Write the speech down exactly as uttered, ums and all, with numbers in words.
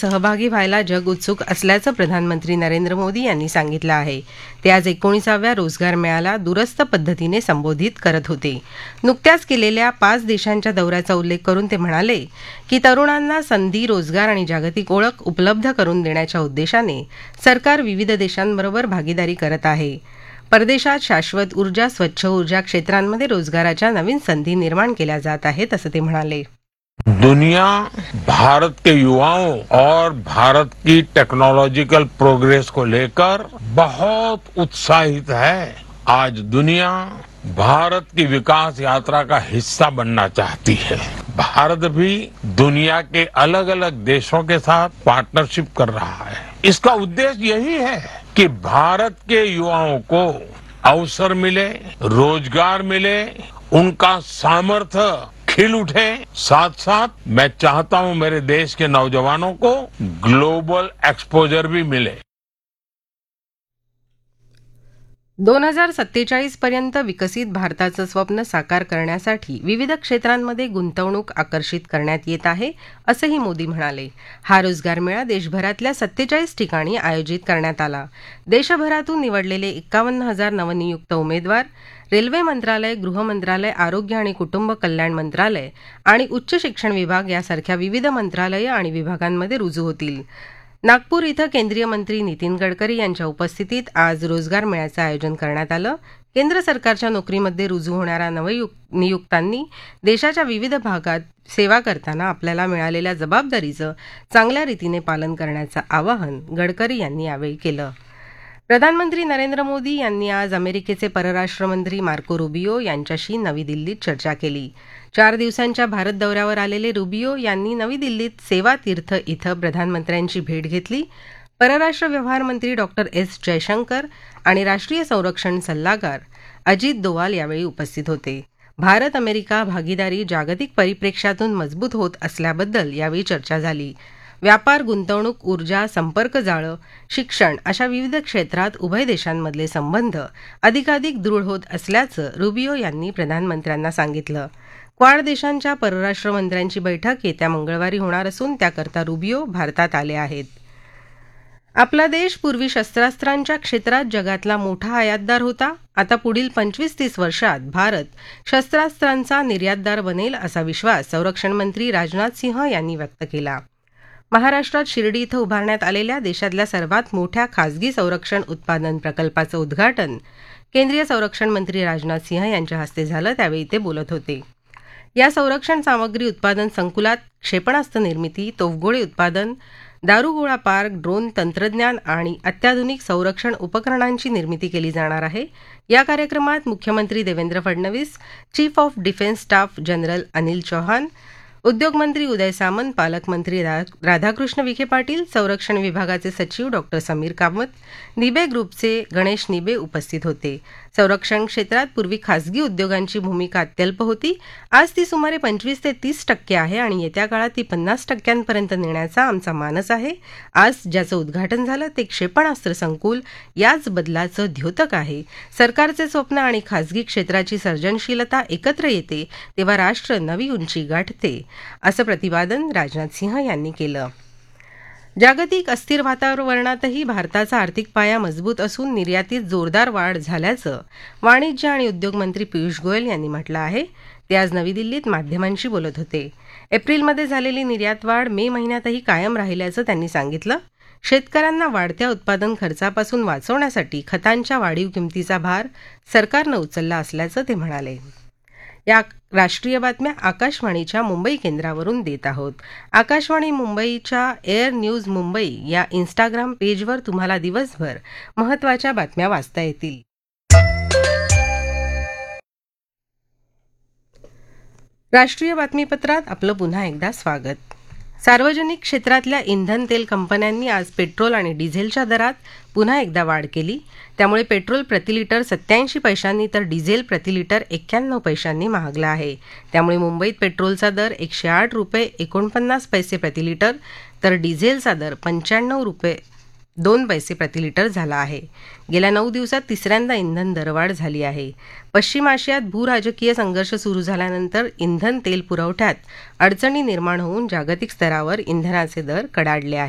सहभागी व्हायला जग उत्सुक असल्याचं प्रधानमंत्री नरेंद्र मोदी यांनी सांगितलं आहे. ते आज एकोणीसाव्या रोजगार मेळ्याला दूरस्थ पद्धतीने संबोधित करत होते. नुकत्याच केलेल्या पाच देशांच्या दौऱ्याचा उल्लेख करून ते म्हणाले की तरुणांना संधी, रोजगार आणि जागतिक ओळख उपलब्ध करून देण्याच्या उद्देशाने सरकार विविध देशांबरोबर भागीदारी करत आहे. परदेशात शाश्वत ऊर्जा, स्वच्छ ऊर्जा क्षेत्रांमध्ये रोजगाराच्या नवीन संधी निर्माण केल्या जात आहेत, असं ते म्हणाले. दुनिया भारत के युवाओं और भारत की टेक्नोलॉजिकल प्रोग्रेस को लेकर बहुत उत्साहित है. आज दुनिया भारत की विकास यात्रा का हिस्सा बनना चाहती है. भारत भी दुनिया के अलग अलग देशों के साथ पार्टनरशिप कर रहा है. इसका उद्देश्य यही है कि भारत के युवाओं को अवसर मिले, रोजगार मिले, उनका सामर्थ्य खिल उठे. साथ साथ मैं चाहता हूं मेरे देश के नौजवानों को ग्लोबल एक्सपोजर भी मिले. दोन हजार सत्तेचाळीस पर्यंत विकसित भारताचं स्वप्न साकार करण्यासाठी विविध क्षेत्रांमध्ये गुंतवणूक आकर्षित करण्यात येत आहे, असंही मोदी म्हणाले. हा रोजगार मेळा देशभरातल्या सत्तेचाळीस ठिकाणी आयोजित करण्यात आला. देशभरातून निवडलेले एक्कावन्न हजार नवनियुक्त उमेदवार रेल्वे मंत्रालय, गृह मंत्रालय, आरोग्य आणि कुटुंब कल्याण मंत्रालय आणि उच्च शिक्षण विभाग यासारख्या विविध मंत्रालय आणि विभागांमध्ये रुजू होतील. नागपूर इथं केंद्रीय मंत्री नितीन गडकरी यांच्या उपस्थितीत आज रोजगार मेळ्याचं आयोजन करण्यात आलं. केंद्र सरकारच्या नोकरीमध्ये रुजू होणाऱ्या नवनियुक्तांनी देशाच्या विविध भागात सेवा करताना आपल्याला मिळालेल्या जबाबदारीचं चांगल्या रीतीने पालन करण्याचं आवाहन गडकरी यांनी यावेळी केलं. प्रधानमंत्री नरेंद्र मोदी यांनी आज अमेरिकेचे परराष्ट्र मंत्री मार्को रुबियो यांच्याशी नवी दिल्लीत चर्चा केली. चार दिवसांच्या भारत दौऱ्यावर आलेले रुबियो यांनी नवी दिल्लीत सेवा तीर्थ इथं प्रधानमंत्र्यांची भेट घेतली. परराष्ट्र व्यवहार मंत्री डॉक्टर एस जयशंकर आणि राष्ट्रीय संरक्षण सल्लागार अजित दोवाल यावेळी उपस्थित होते. भारत अमेरिका भागीदारी जागतिक परिप्रेक्ष्यातून मजबूत होत असल्याबद्दल यावेळी चर्चा झाली. व्यापार, गुंतवणूक, ऊर्जा, संपर्क जाळं, शिक्षण अशा विविध क्षेत्रात उभय देशांमधले संबंध अधिकाधिक दृढ होत असल्याचं रुबियो यांनी प्रधानमंत्र्यांना सांगितलं. क्वाड देशांच्या परराष्ट्र मंत्र्यांची बैठक येत्या मंगळवारी होणार असून त्याकरता रुबियो भारतात आले आहेत. आपला देश पूर्वी शस्त्रास्त्रांच्या क्षेत्रात जगातला मोठा आयातदार होता. आता पुढील पंचवीस तीस वर्षात भारत शस्त्रास्त्रांचा निर्यातदार बनेल असा विश्वास संरक्षण मंत्री राजनाथ सिंह यांनी व्यक्त केला. महाराष्ट्रात शिर्डी इथं उभारण्यात आलेल्या देशातल्या सर्वात मोठ्या खासगी संरक्षण उत्पादन प्रकल्पाचं उद्घाटन केंद्रीय संरक्षण मंत्री राजनाथ सिंह यांच्या हस्ते झालं. त्यावेळी ते बोलत होते. या संरक्षण सामग्री उत्पादन संकुलात क्षेपणास्त्र निर्मिती, तोफगोळे उत्पादन, दारुगोळा पार्क, ड्रोन तंत्रज्ञान आणि अत्याधुनिक संरक्षण उपकरणांची निर्मिती केली जाणार आहे. या कार्यक्रमात मुख्यमंत्री Devendra Fadnavis, chief of defence staff general Anil Chauhan, उद्योगमंत्री उदय सामंत, पालकमंत्री राधाकृष्ण विखे पाटील, संरक्षण विभागाचे सचिव डॉक्टर समीर कामत, निबे ग्रुपचे गणेश निबे उपस्थित होते. संरक्षण क्षेत्रात पूर्वी खासगी उद्योगांची भूमिका अत्यल्प होती. आज ती सुमारे पंचवीस ते तीस टक्के आहे आणि येत्या काळात ती पन्नास टक्क्यांपर्यंत नेण्याचा आमचा मानस आहे. आज ज्याचं उद्घाटन झालं ते क्षेपणास्त्र संकुल याच बदलाचं द्योतक आहे. सरकारचे स्वप्न आणि खासगी क्षेत्राची सर्जनशीलता एकत्र येते तेव्हा राष्ट्र नवी उंची गाठते, असं प्रतिपादन राजनाथ सिंह यांनी केलं. जागतिक अस्थिर वातावरणातही भारताचा आर्थिक पाया मजबूत असून निर्यातीत जोरदार वाढ झाल्याचं वाणिज्य आणि उद्योग मंत्री पियुष गोयल यांनी म्हटलं आहे. ते आज नवी दिल्लीत माध्यमांशी बोलत होते. एप्रिलमध्ये झालेली निर्यात वाढ मे महिन्यातही कायम राहिल्याचं त्यांनी सांगितलं. शेतकऱ्यांना वाढत्या उत्पादन खर्चापासून वाचवण्यासाठी खतांच्या वाढीव किमतीचा भार सरकारनं उचलला असल्याचं ते म्हणाले. या राष्ट्रीय बातम्या आकाशवाणीच्या मुंबई केंद्रावरून देत आहोत. आकाशवाणी मुंबईच्या एअर न्यूज मुंबई या इन्स्टाग्राम पेजवर तुम्हाला दिवसभर महत्त्वाच्या बातम्या वाचता येतील. राष्ट्रीय बातमीपत्रात आपलं पुन्हा एकदा स्वागत. सार्वजनिक क्षेत्रातल्या इंधन तेल कंपन्यांनी आज पेट्रोल आणि डिझेलच्या दरात पुन्हा एकदा वाढ केली. त्यामुळे पेट्रोल प्रतिलिटर सत्याऐंशी पैशांनी तर डिझेल प्रतिलिटर एक्क्याण्णव पैशांनी महागला आहे. त्यामुळे मुंबईत पेट्रोलचा दर एकशे आठ रुपये एकोणपन्नास पैसे प्रतिलिटर तर डिझेलचा दर पंच्याण्णव रुपये दोन पैसे प्रतिलिटर झाला आहे. गेल्या नऊ दिवसात तिसऱ्यांदा इंधन दरवाढ झाली आहे. पश्चिम आशियात भूराजकीय संघर्ष सुरू झाल्यानंतर इंधन तेल पुरवठ्यात अडचणी निर्माण होऊन जागतिक स्तरावर इंधनाचे दर कडाडले आहेत.